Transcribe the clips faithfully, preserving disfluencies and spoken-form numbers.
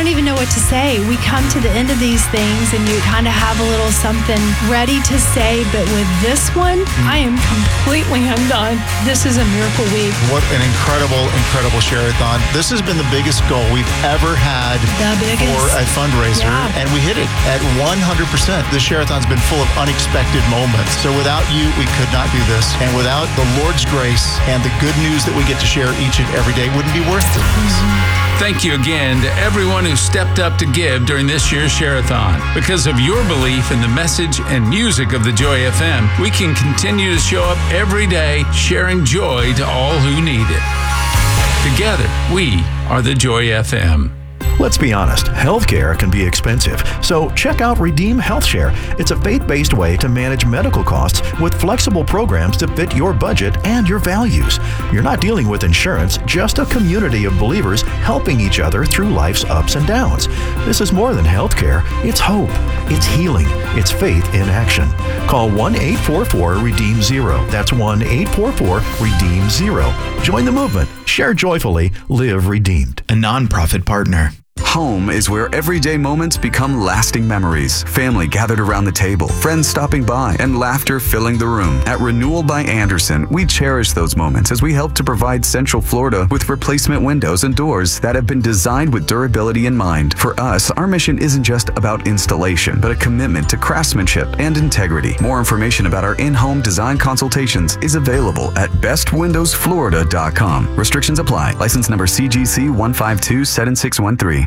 don't even know what to say. We come to the end of these things and you kind of have a little something ready to say, but with this one, mm. I am completely undone. This is a miracle week. What an incredible, incredible share-a-thon. This has been the biggest goal we've ever had for a fundraiser, yeah. and we hit it at one hundred percent. This share-a-thon's been full of unexpected moments. So without you, we could not do this. And without the Lord's grace and the good news that we get to share each and every day, wouldn't be worth it. Mm-hmm. Thank you again to everyone who stepped up to give during this year's Share-a-thon. Because of your belief in the message and music of the Joy F M, we can continue to show up every day, sharing joy to all who need it. Together, we are the Joy F M. Let's be honest, healthcare can be expensive, so check out Redeem HealthShare. It's a faith-based way to manage medical costs with flexible programs to fit your budget and your values. You're not dealing with insurance, just a community of believers helping each other through life's ups and downs. This is more than healthcare. It's hope. It's healing. It's faith in action. Call one eight four four redeem zero. That's one eight four four redeem zero. Join the movement. Share joyfully. Live redeemed. A nonprofit partner. Home is where everyday moments become lasting memories. Family gathered around the table, friends stopping by, and laughter filling the room. At Renewal by Andersen, we cherish those moments as we help to provide Central Florida with replacement windows and doors that have been designed with durability in mind. For us, our mission isn't just about installation, but a commitment to craftsmanship and integrity. More information about our in-home design consultations is available at best windows florida dot com. Restrictions apply. License number C G C one five two seven six one three.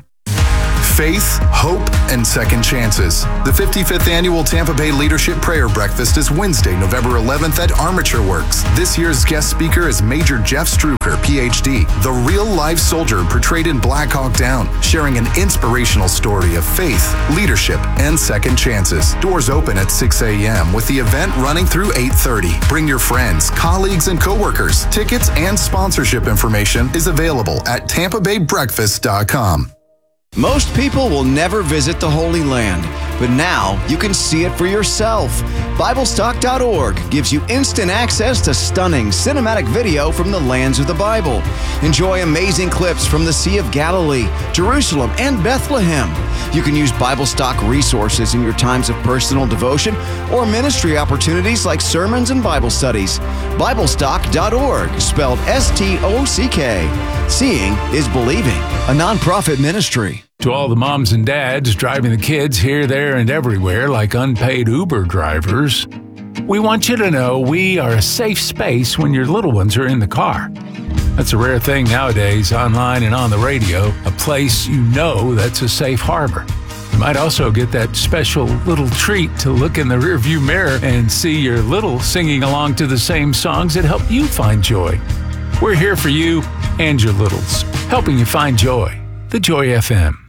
Faith, hope, and second chances. The fifty-fifth Annual Tampa Bay Leadership Prayer Breakfast is Wednesday, November eleventh at Armature Works. This year's guest speaker is Major Jeff Struker, P H D, the real-life soldier portrayed in Black Hawk Down, sharing an inspirational story of faith, leadership, and second chances. Doors open at six a.m. with the event running through eight thirty. Bring your friends, colleagues, and coworkers. Tickets and sponsorship information is available at tampa bay breakfast dot com. Most people will never visit the Holy Land, but now you can see it for yourself. Bible Stock dot org gives you instant access to stunning cinematic video from the lands of the Bible. Enjoy amazing clips from the Sea of Galilee, Jerusalem, and Bethlehem. You can use Bible Stock resources in your times of personal devotion or ministry opportunities like sermons and Bible studies. Bible Stock dot org, spelled S T O C K. Seeing is believing, a nonprofit ministry. To all the moms and dads driving the kids here, there, and everywhere like unpaid Uber drivers, we want you to know we are a safe space when your little ones are in the car. That's a rare thing nowadays, online and on the radio, a place you know that's a safe harbor. You might also get that special little treat to look in the rearview mirror and see your little singing along to the same songs that help you find joy. We're here for you and your littles, helping you find joy. The Joy F M.